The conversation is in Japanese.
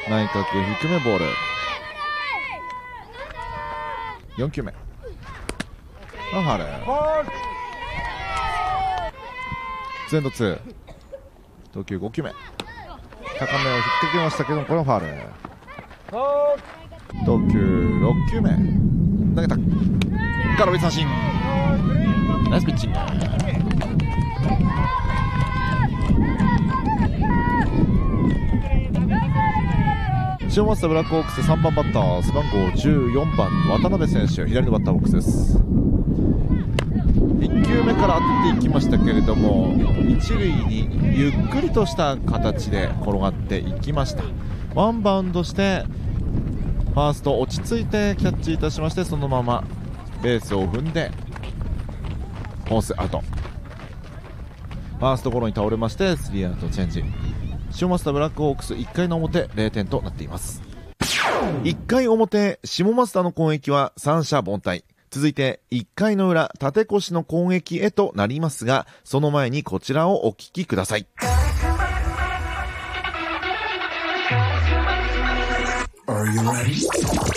内角低めボール。4球目ファウル。ツーエンドツー。投球5球目、高めを引っ掛けましたけどこれはファウル。投球6球目投げた、空振り三振。ナイスピッチング。シオマスターブラックホークス3番バッター背番号14番渡辺選手、左のバッターボックスです。1球目から当てていきましたけれども一塁にゆっくりとした形で転がっていきました。ワンバウンドしてファースト落ち着いてキャッチいたしまして、そのままベースを踏んでフォースアウト。ファーストゴロに倒れましてスリーアウトチェンジ。シオマスターブラックホークス1回の表0点となっています。1回表下マスターの攻撃は三者凡退。続いて1回の裏立越の攻撃へとなりますが、その前にこちらをお聞きください。Are you ready?